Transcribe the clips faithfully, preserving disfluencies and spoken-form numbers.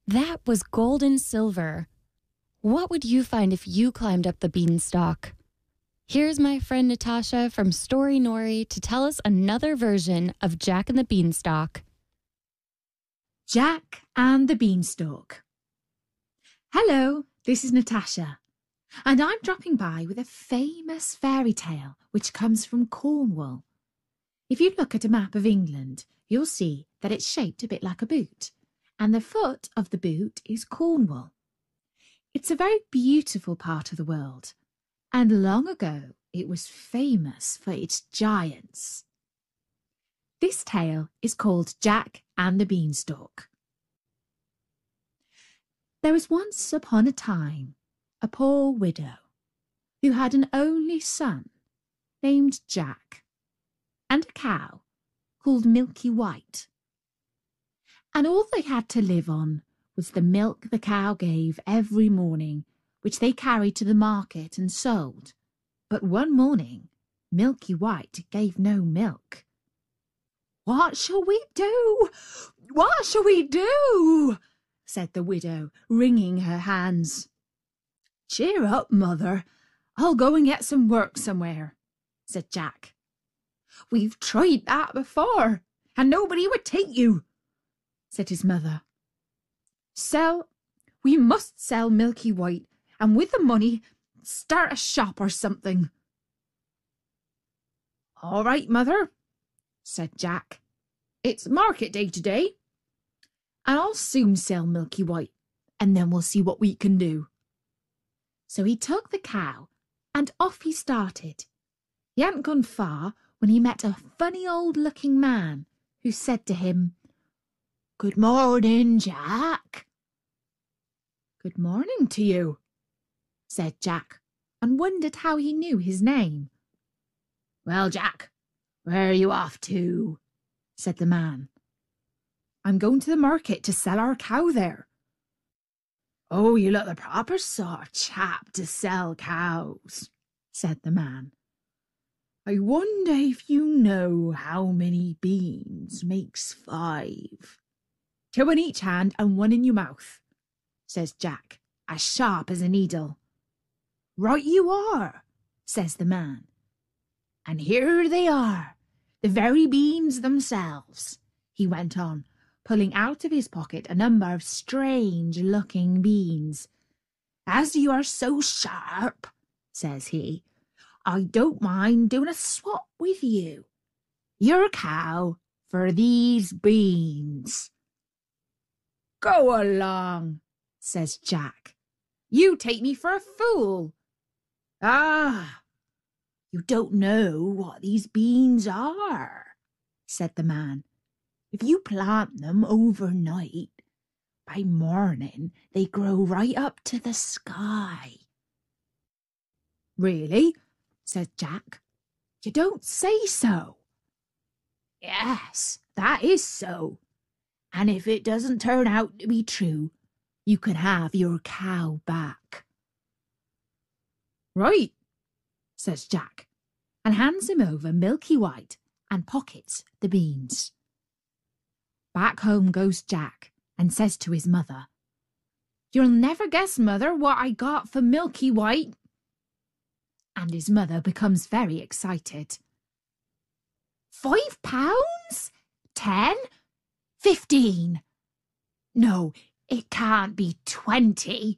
That was gold and silver. What would you find if you climbed up the beanstalk? Here's my friend Natasha from Story Nori to tell us another version of Jack and the Beanstalk. Jack and the Beanstalk. Hello, this is Natasha, and I'm dropping by with a famous fairy tale which comes from Cornwall. If you look at a map of England, you'll see that it's shaped a bit like a boot, and the foot of the boot is Cornwall. It's a very beautiful part of the world, and long ago it was famous for its giants. This tale is called Jack and the Beanstalk. There was once upon a time a poor widow who had an only son named Jack and a cow called Milky White. And all they had to live on was the milk the cow gave every morning, which they carried to the market and sold. But one morning, Milky White gave no milk. "What shall we do? What shall we do?" said the widow, wringing her hands. "Cheer up, mother. I'll go and get some work somewhere," said Jack. "We've tried that before, and nobody would take you," said his mother. Sell, we must sell Milky White, and with the money, start a shop or something." "All right, mother," said Jack. "It's market day today, and I'll soon sell Milky White, and then we'll see what we can do." So he took the cow, and off he started. He hadn't gone far when he met a funny old-looking man who said to him, "Good morning, Jack." "Good morning to you," said Jack, and wondered how he knew his name. "Well, Jack, where are you off to?" said the man. "I'm going to the market to sell our cow there." "Oh, you look the proper sort of chap to sell cows," said the man. "I wonder if you know how many beans makes five?" "Two in each hand and one in your mouth," says Jack, as sharp as a needle. "Right you are," says the man. "And here they are, the very beans themselves," he went on, pulling out of his pocket a number of strange-looking beans. "As you are so sharp," says he, "I don't mind doing a swap with you. Your cow for these beans." "Go along," says Jack. "You take me for a fool." "Ah, you don't know what these beans are," said the man. "If you plant them overnight, by morning they grow right up to the sky." "Really?" said Jack. "You don't say so." "Yes, that is so. And if it doesn't turn out to be true, you can have your cow back." "Right," says Jack, and hands him over Milky White and pockets the beans. Back home goes Jack and says to his mother, "You'll never guess, mother, what I got for Milky White." And his mother becomes very excited. "Five pounds? Ten? Fifteen? No, it can't be twenty."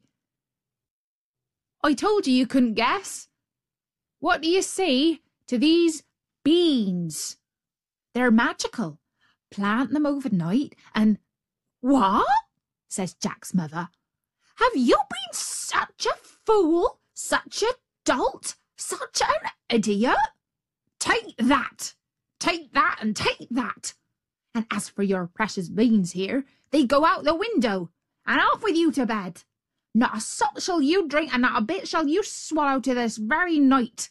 "I told you you couldn't guess. What do you say to these beans? They're magical. Plant them overnight and—" "What?" says Jack's mother. "Have you been such a fool, such a dolt, such an idiot? Take that, take that, and take that. And as for your precious beans here, they go out the window, and off with you to bed. Not a sup shall you drink, and not a bit shall you swallow to this very night."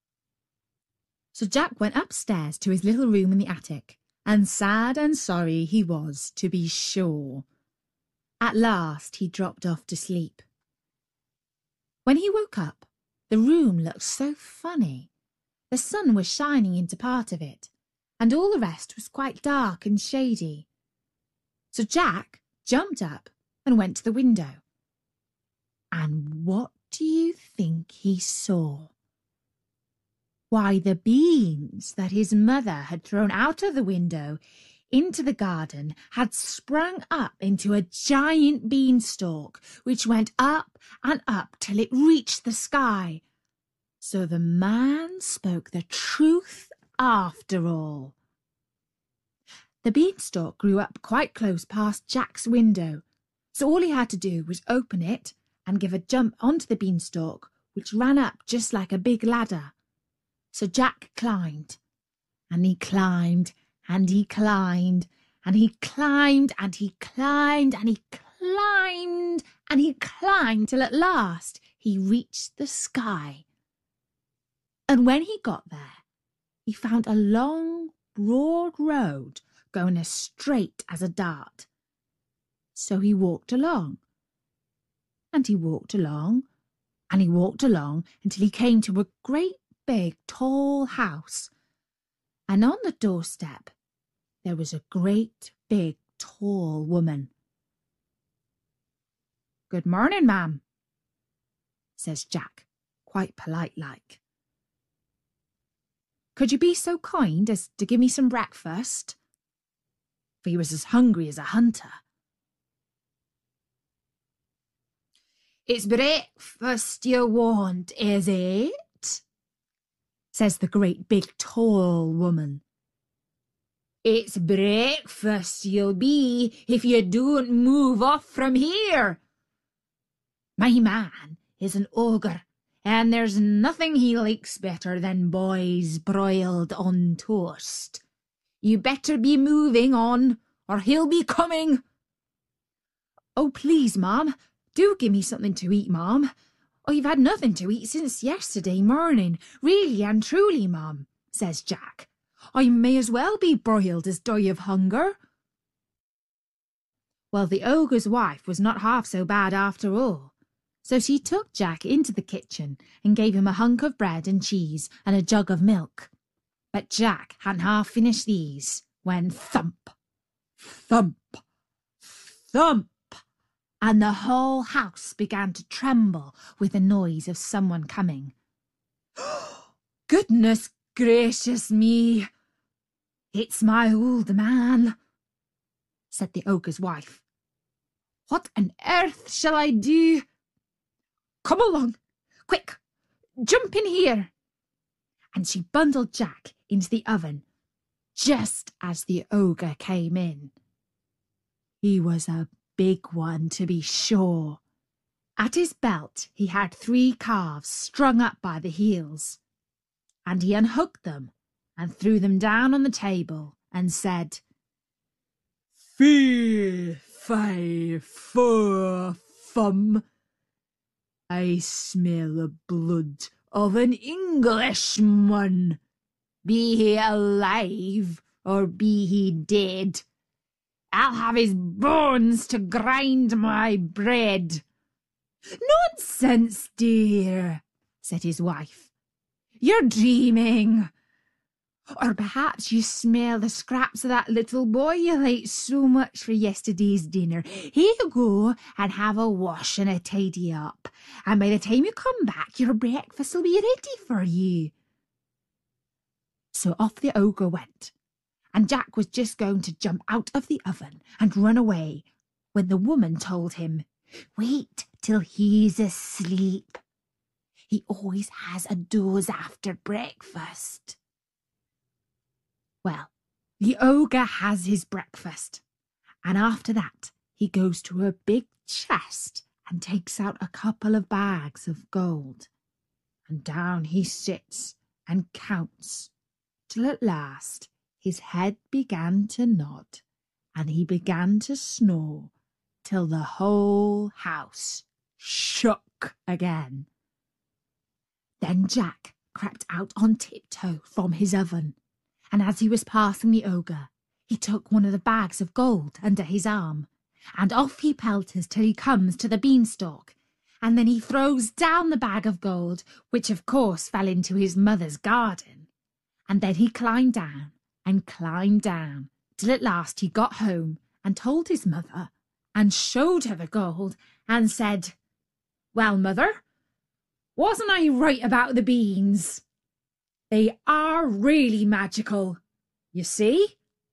So Jack went upstairs to his little room in the attic, and sad and sorry he was, to be sure. At last he dropped off to sleep. When he woke up, the room looked so funny. The sun was shining into part of it, and all the rest was quite dark and shady. So Jack jumped up and went to the window. And what do you think he saw? Why, the beans that his mother had thrown out of the window into the garden had sprung up into a giant beanstalk, which went up and up till it reached the sky. So the man spoke the truth after all. The beanstalk grew up quite close past Jack's window, so all he had to do was open it and give a jump onto the beanstalk, which ran up just like a big ladder. So Jack climbed, and he climbed, and he climbed, and he climbed, and he climbed, and he climbed, and he climbed till at last he reached the sky. And when he got there, he found a long, broad road going as straight as a dart. So he walked along, and he walked along, and he walked along until he came to a great big, tall house. And on the doorstep there was a great, big, tall woman. "Good morning, ma'am," says Jack, quite polite-like. "Could you be so kind as to give me some breakfast?" For he was as hungry as a hunter. "It's breakfast you want, is it?" says the great big tall woman. "It's breakfast you'll be if you don't move off from here. My man is an ogre, and there's nothing he likes better than boys broiled on toast. You better be moving on, or he'll be coming." "Oh, please, ma'am, do give me something to eat, ma'am. I've had nothing to eat since yesterday morning, really and truly, ma'am," says Jack. "I may as well be broiled as die of hunger." Well, the ogre's wife was not half so bad after all, so she took Jack into the kitchen and gave him a hunk of bread and cheese and a jug of milk. But Jack hadn't half finished these when thump, thump, thump, and the whole house began to tremble with the noise of someone coming. "Goodness gracious me! It's my old man," said the ogre's wife. "What on earth shall I do? Come along, quick, jump in here." And she bundled Jack into the oven just as the ogre came in. He was a big one, to be sure. At his belt he had three calves strung up by the heels, and he unhooked them and threw them down on the table and said, "Fee, fi, fo, fum. I smell the blood of an Englishman. Be he alive or be he dead, I'll have his bones to grind my bread." "Nonsense, dear," said his wife. "You're dreaming. Or perhaps you smell the scraps of that little boy you ate so much for yesterday's dinner. Here you go and have a wash and a tidy up, and by the time you come back your breakfast will be ready for you." So off the ogre went, and Jack was just going to jump out of the oven and run away when the woman told him, "Wait till he's asleep. He always has a doze after breakfast." Well, the ogre has his breakfast, and after that he goes to a big chest and takes out a couple of bags of gold, and down he sits and counts, till at last his head began to nod, and he began to snore, till the whole house shook again. Then Jack crept out on tiptoe from his oven, and as he was passing the ogre, he took one of the bags of gold under his arm, and off he pelters till he comes to the beanstalk, and then he throws down the bag of gold, which of course fell into his mother's garden, and then he climbed down and climbed down till at last he got home and told his mother, and showed her the gold and said, "Well, mother, wasn't I right about the beans? They are really magical, you see."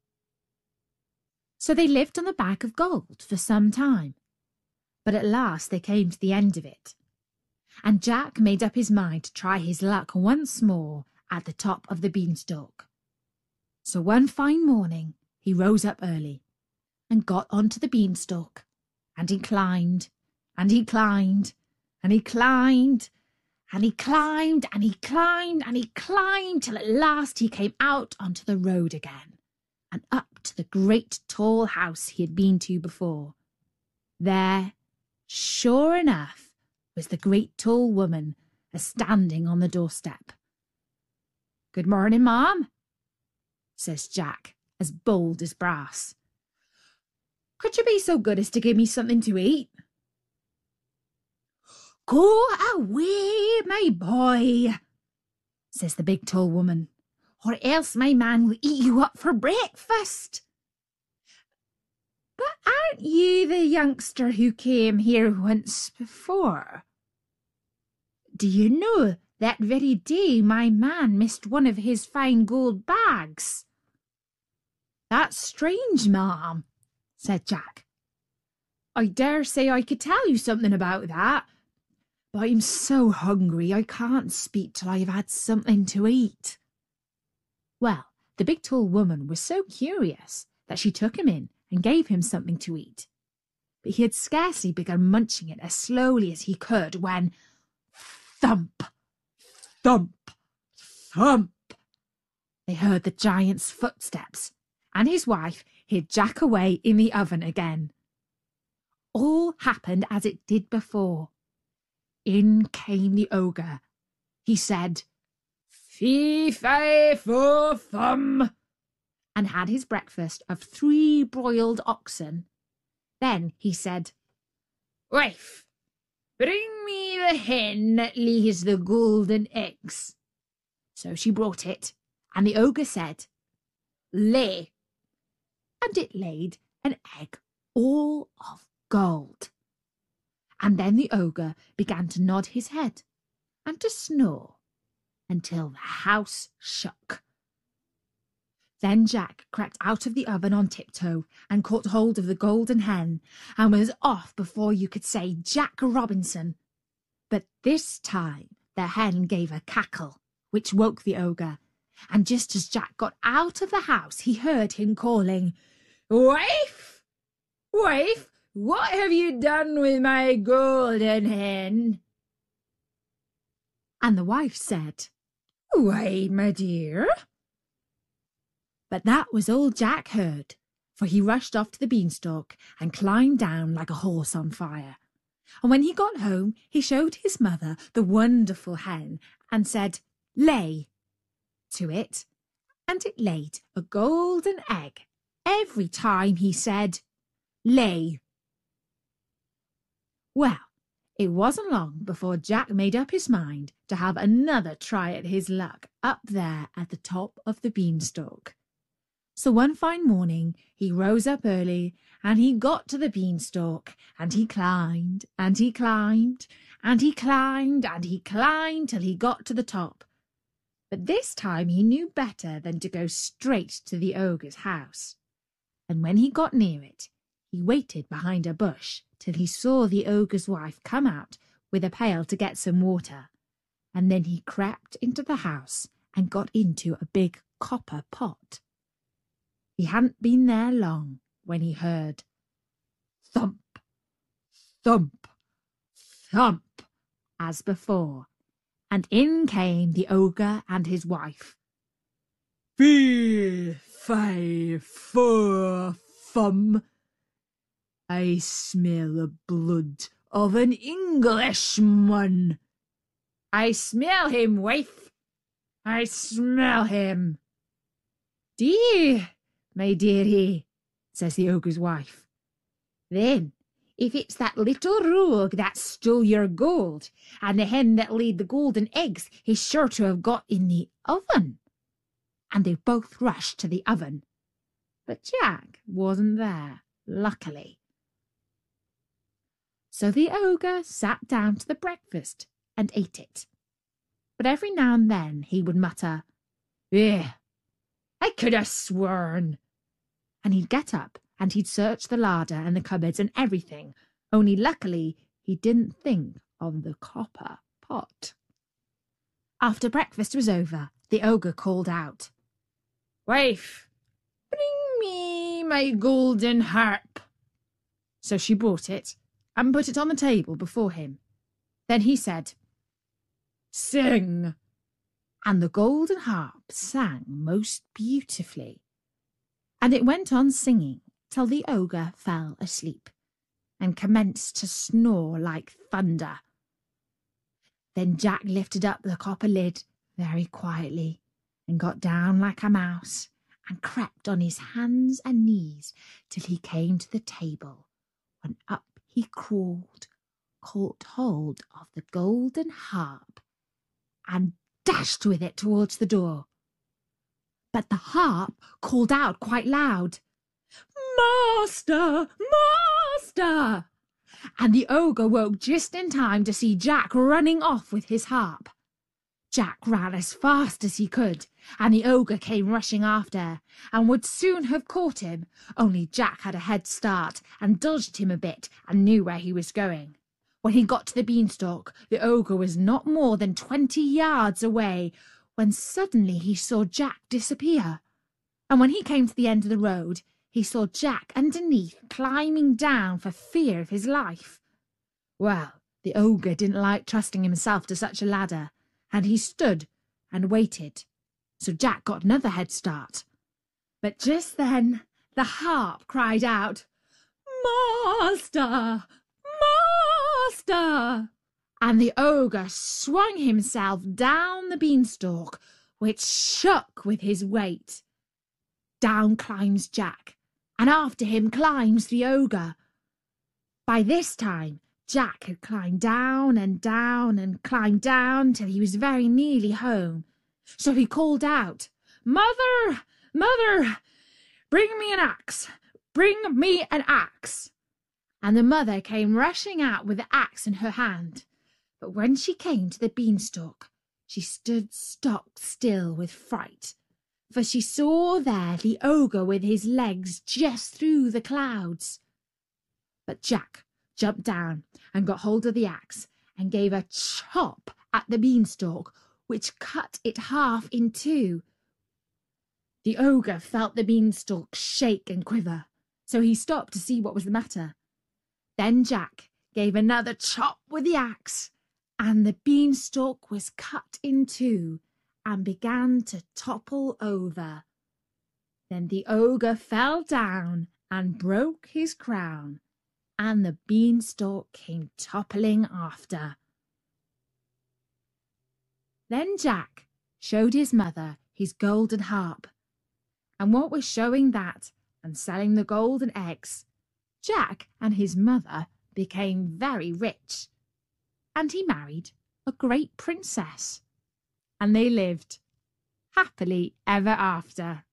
So they lived on the bag of gold for some time, but at last they came to the end of it, and Jack made up his mind to try his luck once more at the top of the beanstalk. So one fine morning he rose up early and got onto the beanstalk, and he climbed, and he climbed, and he climbed, and he climbed, and he climbed, and he climbed, till at last he came out onto the road again, and up to the great tall house he had been to before. There, sure enough, was the great tall woman a-standing on the doorstep. "Good morning, ma'am," says Jack, as bold as brass. "Could you be so good as to give me something to eat?" "Go away, my boy," says the big tall woman, "or else my man will eat you up for breakfast." "But aren't you the youngster who came here once before? Do you know that very day my man missed one of his fine gold bags?" "That's strange, ma'am," said Jack. "I dare say I could tell you something about that, but I'm so hungry I can't speak till I've had something to eat." Well, the big tall woman was so curious that she took him in and gave him something to eat. But he had scarcely begun munching it as slowly as he could when thump, thump, thump, they heard the giant's footsteps, and his wife hid Jack away in the oven again. All happened as it did before. In came the ogre. He said, "Fee, fi, fo, fum," and had his breakfast of three broiled oxen. Then he said, "Wife, bring me the hen that lays the golden eggs." So she brought it, and the ogre said, "Lay," and it laid an egg all of gold. And then the ogre began to nod his head and to snore until the house shook. Then Jack crept out of the oven on tiptoe and caught hold of the golden hen and was off before you could say Jack Robinson. But this time the hen gave a cackle, which woke the ogre, and just as Jack got out of the house he heard him calling, "Wife, wife, what have you done with my golden hen?" And the wife said, "Why, my dear?" But that was all Jack heard, for he rushed off to the beanstalk and climbed down like a horse on fire. And when he got home, he showed his mother the wonderful hen and said, "Lay," to it, and it laid a golden egg every time he said, "Lay." Well, it wasn't long before Jack made up his mind to have another try at his luck up there at the top of the beanstalk. So one fine morning he rose up early, and he got to the beanstalk, and he climbed, and he climbed, and he climbed, and he climbed till he got to the top. But this time he knew better than to go straight to the ogre's house. And when he got near it, he waited behind a bush till he saw the ogre's wife come out with a pail to get some water, and then he crept into the house and got into a big copper pot. He hadn't been there long when he heard thump, thump, thump, as before, and in came the ogre and his wife. "Fee, fi, fo, fum, I smell the blood of an Englishman." "I smell him, wife, I smell him." "Dear, my dearie," says the ogre's wife, "then if it's that little rogue that stole your gold, and the hen that laid the golden eggs he's sure to have got in the oven." And they both rushed to the oven, but Jack wasn't there, luckily. So the ogre sat down to the breakfast and ate it. But every now and then he would mutter, "Eh, I could have sworn." And he'd get up and he'd search the larder and the cupboards and everything, only luckily he didn't think of the copper pot. After breakfast was over, the ogre called out, "Wife, bring me my golden harp." So she brought it and put it on the table before him. Then he said, "Sing." And the golden harp sang most beautifully. And it went on singing till the ogre fell asleep and commenced to snore like thunder. Then Jack lifted up the copper lid very quietly and got down like a mouse and crept on his hands and knees till he came to the table, when up he crawled, caught hold of the golden harp and dashed with it towards the door. But the harp called out quite loud, "Master! Master!" And the ogre woke just in time to see Jack running off with his harp. Jack ran as fast as he could, and the ogre came rushing after, and would soon have caught him, only Jack had a head start and dodged him a bit and knew where he was going. When he got to the beanstalk, the ogre was not more than twenty yards away, when suddenly he saw Jack disappear. And when he came to the end of the road, he saw Jack underneath climbing down for fear of his life. Well, the ogre didn't like trusting himself to such a ladder, and he stood and waited. So Jack got another head start. But just then the harp cried out, "Master! Master!" And the ogre swung himself down the beanstalk, which shook with his weight. Down climbs Jack, and after him climbs the ogre. By this time, Jack had climbed down and down and climbed down till he was very nearly home. So he called out, "Mother, mother, bring me an axe, bring me an axe." And the mother came rushing out with the axe in her hand. But when she came to the beanstalk, she stood stock still with fright, for she saw there the ogre with his legs just through the clouds. But Jack jumped down and got hold of the axe and gave a chop at the beanstalk, which cut it half in two. The ogre felt the beanstalk shake and quiver, so he stopped to see what was the matter. Then Jack gave another chop with the axe, and the beanstalk was cut in two and began to topple over. Then the ogre fell down and broke his crown, and the beanstalk came toppling after. Then Jack showed his mother his golden harp, and what with showing that and selling the golden eggs, Jack and his mother became very rich, and he married a great princess, and they lived happily ever after.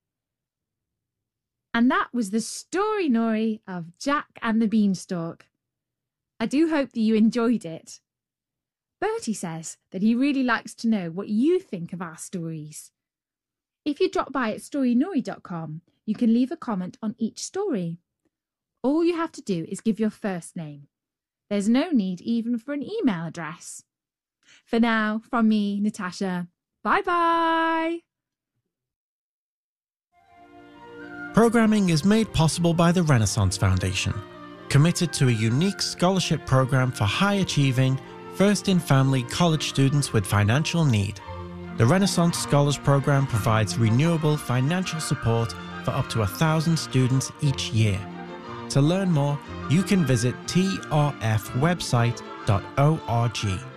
And that was the story, Nori, of Jack and the Beanstalk. I do hope that you enjoyed it. Bertie says that he really likes to know what you think of our stories. If you drop by at story nori dot com, you can leave a comment on each story. All you have to do is give your first name. There's no need even for an email address. For now, from me, Natasha, bye-bye! Programming is made possible by the Renaissance Foundation, committed to a unique scholarship program for high-achieving, first-in-family college students with financial need. The Renaissance Scholars Program provides renewable financial support for up to a thousand students each year. To learn more, you can visit t r f website dot org.